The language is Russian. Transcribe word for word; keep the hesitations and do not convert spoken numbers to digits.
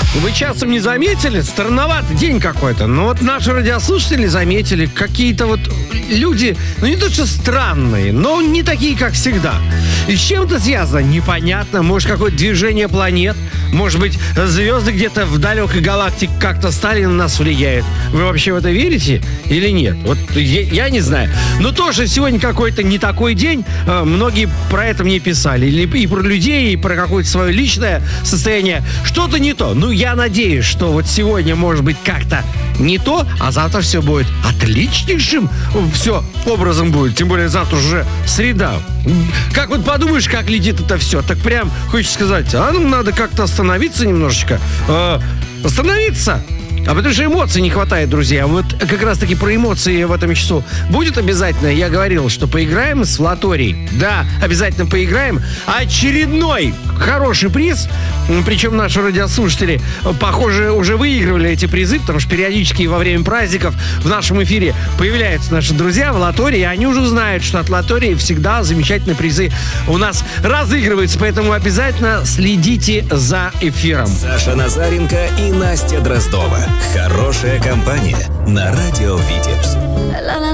Вы часом не заметили? Странноватый день какой-то. Но вот наши радиослушатели заметили. Какие-то вот люди, ну не то что странные, но не такие, как всегда. И с чем это связано? Непонятно. Может, какое-то движение планет? Может быть, звезды где-то в далекой галактике как-то стали на нас влияют? Вы вообще в это верите или нет? Вот я, я не знаю. Но тоже сегодня какой-то не такой день. Многие про это мне писали. И про людей, и про какое-то свое личное состояние. Что-то не то. Ну, я надеюсь, что вот сегодня может быть как-то не то, а завтра все будет отличнейшим. Все образом будет. Тем более завтра уже среда. Как вот подумаешь, как летит это все, так прям хочется сказать, а ну надо как-то остановиться немножечко. Э, остановиться! А потому что эмоций не хватает, друзья. Вот как раз-таки про эмоции в этом часу будет обязательно. Я говорил, что поиграем с Латорией. Да, обязательно поиграем. Очередной хороший приз. Причем наши радиослушатели, похоже, уже выигрывали эти призы, потому что периодически во время праздников в нашем эфире появляются наши друзья в Латории. И они уже знают, что от Латории всегда замечательные призы у нас разыгрываются. Поэтому обязательно следите за эфиром. Саша Назаренко и Настя Дроздова. Хорошая компания на радио Витебск.